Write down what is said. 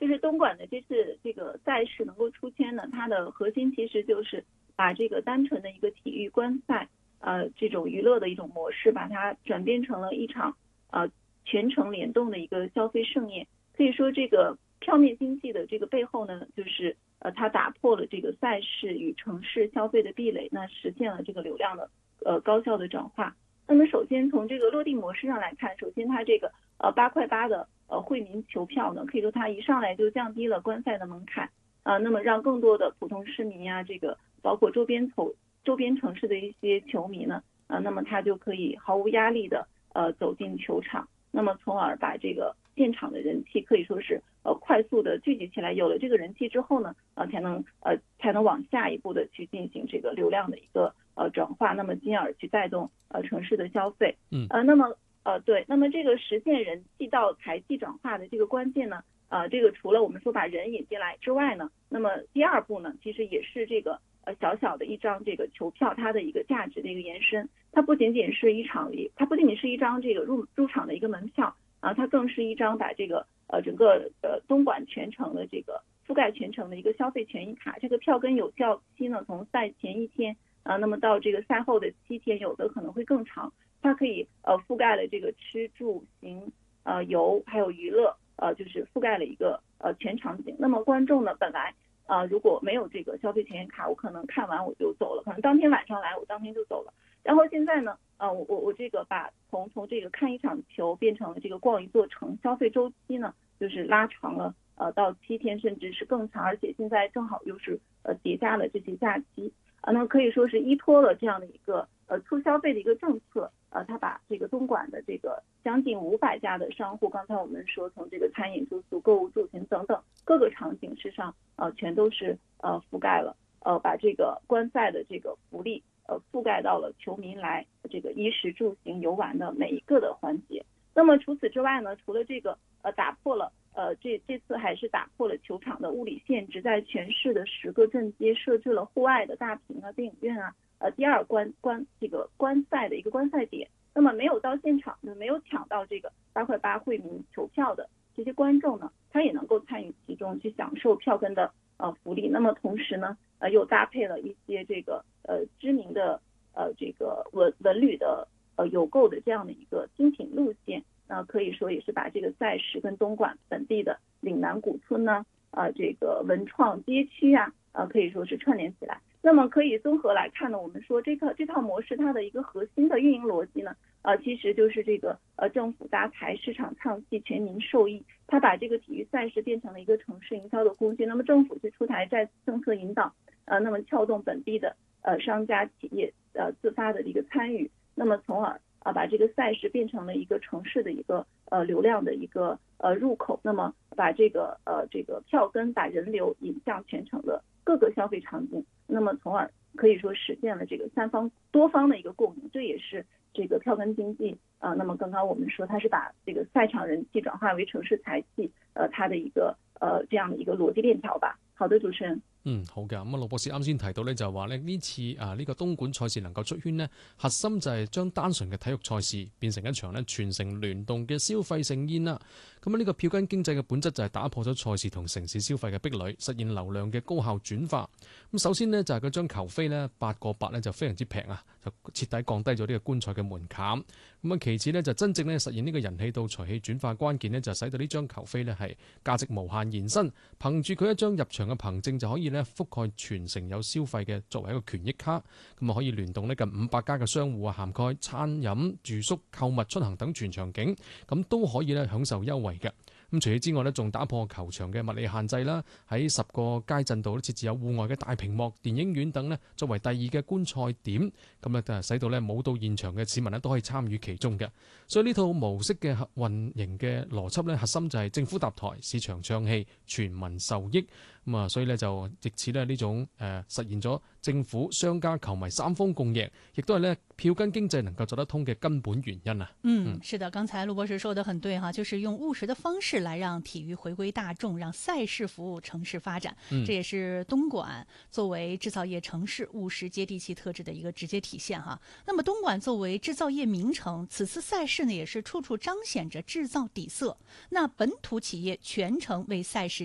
就是东莞的这次这个赛事能够出圈呢，它的核心其实就是把这个单纯的一个体育观赛，这种娱乐的一种模式，把它转变成了一场全程联动的一个消费盛宴。可以说这个票面经济的这个背后呢，就是它打破了这个赛事与城市消费的壁垒，那实现了这个流量的高效的转化。那么首先从这个落地模式上来看，首先它这个8.8块的惠民球票呢，可以说它一上来就降低了观赛的门槛，那么让更多的普通市民呀，这个包括周边城市的一些球迷呢，那么他就可以毫无压力的走进球场，那么从而把这个现场的人气可以说是快速的聚集起来。有了这个人气之后呢，才能往下一步的去进行这个流量的一个转化，那么进而去带动城市的消费。那么这个实现人气到财气转化的这个关键呢，这个除了我们说把人引进来之外呢，那么第二步呢，其实也是这个小小的一张这个球票它的一个价值的一个延伸。它不仅仅是一张这个入场的一个门票它更是一张把这个整个东莞全程的这个覆盖全程的一个消费权益卡。这个票根有效期呢，从赛前1天那么到这个赛后的7天，有的可能会更长。它可以覆盖了这个吃住行游还有娱乐，就是覆盖了一个全场景。那么观众呢，本来如果没有这个消费权益卡，我可能看完我就走了，可能当天晚上来我当天就走了。然后现在呢我这个把从这个看一场球变成了这个逛一座城，消费周期呢就是拉长了到7天甚至是更长，而且现在正好又是叠加了这些假期那可以说是依托了这样的一个促消费的一个政策，它把这个东莞的这个将近500家的商户，刚才我们说从这个餐饮住宿购物住行等等各个场景事实上全都是覆盖了，把这个观赛的这个福利覆盖到了球迷来这个衣食住行游玩的每一个的环节。那么除此之外呢，除了这个打破了这次还是打破了球场的物理限制，在全市的10个镇街设置了户外的大屏电影院第二这个观赛的一个观赛点。那么没有到现场没有抢到这个8.8块惠民球票的这些观众呢，他也能够参与其中去享受票根的福利。那么同时呢又搭配了一些这个知名的这个文旅的有购的这样的一个精品路线，可以说也是把这个赛事跟东莞本地的岭南古村呢这个文创街区可以说是串联起来。那么可以综合来看呢，我们说这套模式它的一个核心的运营逻辑呢其实就是这个政府搭台，市场唱戏，全民受益。它把这个体育赛事变成了一个城市营销的工具，那么政府去出台在政策引导那么撬动本地的商家企业自发的一个参与，那么从而把这个赛事变成了一个城市的一个流量的一个入口，那么把这个票根把人流引向全城的各个消费场景，那么从而可以说实现了这个多方的一个共赢。这也是这个票根经济那么刚刚我们说它是把这个赛场人气转化为城市财气它的一个这样的一个逻辑链条吧。好的，主持人。 好嘅。咁陸博士啱先提到咧，就話咧呢次呢個東莞賽事能夠出圈呢，核心就係將單純嘅體育賽事變成一場咧全城聯動嘅消費盛宴啦。咁呢個票根經濟嘅本質就係打破咗賽事同城市消費嘅壁壘，實現流量嘅高效轉化。咁首先呢，就係佢將球飛呢8.8咧就非常之平就徹底降低咗呢個觀賽嘅門檻。咁其次呢，就真正咧實現呢個人氣到財氣轉化，關鍵呢，就使到呢張球飛呢係價值無限延伸，憑住佢一張入場嘅憑證就可以覆蓋全城有消費嘅作為一個權益卡，咁可以聯動近500家嘅商戶涵蓋餐飲、住宿、購物、出行等全場景，咁都可以享受優惠嘅。咁除此之外呢，仲打破球場嘅物理限制啦，喺10個街鎮度設置有戶外嘅大屏幕、電影院等作為第二嘅觀賽點，咁使到冇到現場嘅市民都可以參與其中嘅。所以呢套模式嘅運營嘅邏輯核心就係政府搭台、市場唱戲、全民受益。咁所以就藉此呢種實現咗政府、商家、球迷三方共贏，亦都係票根經濟能夠走得通嘅根本原因是的，剛才陸博士說得很對哈，就是用務實的方式來讓體育回歸大眾，讓賽事服務城市發展。這也是東莞作為製造業城市務實接地氣特質的一個直接體現哈。那麼東莞作為製造業名城，此次賽事呢也是處處彰顯着製造底色。那本土企業全程為賽事